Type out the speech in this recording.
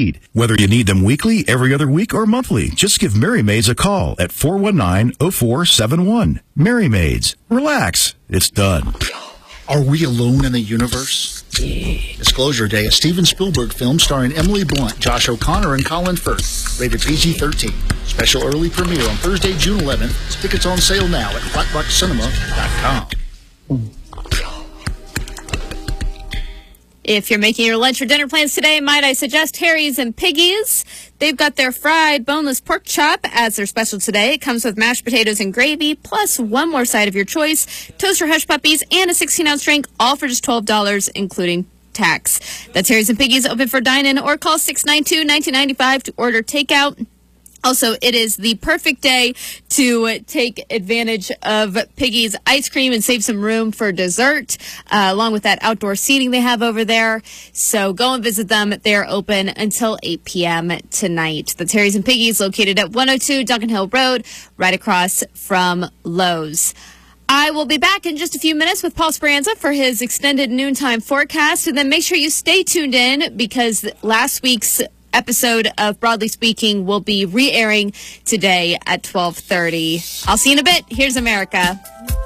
need. Whether you need them weekly, every other week, or monthly, just give Mary Maids a call at 419-0471. Mary Maids. Relax. It's done. Are we alone in the universe? Disclosure Day, a Steven Spielberg film starring Emily Blunt, Josh O'Connor, and Colin Firth. Rated PG-13. Special early premiere on Thursday, June 11th. Tickets on sale now at flatbuckcinema.com. If you're making your lunch or dinner plans today, might I suggest Harry's and Piggy's? They've got their fried boneless pork chop as their special today. It comes with mashed potatoes and gravy, plus one more side of your choice, toaster hush puppies, and a 16-ounce drink, all for just $12, including tax. That's Harry's and Piggy's, open for dine-in, or call 692-1995 to order takeout. Also, it is the perfect day to take advantage of Piggy's ice cream and save some room for dessert, along with that outdoor seating they have over there. So go and visit them. They're open until 8 p.m. tonight. That's Harry's and Piggy's, located at 102 Duncan Hill Road, right across from Lowe's. I will be back in just a few minutes with Paul Speranza for his extended noontime forecast. And then make sure you stay tuned in, because last week's episode of Broadly Speaking will be re-airing today at 12:30. I'll see you in a bit. Here's America.